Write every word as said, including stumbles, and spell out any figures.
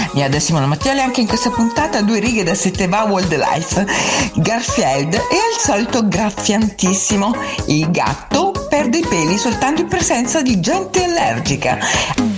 Mi da Simona Mattioli anche in questa puntata, due righe da sette va Wildlife. Garfield è al solito graffiantissimo. Il gatto perde i peli soltanto in presenza di gente allergica.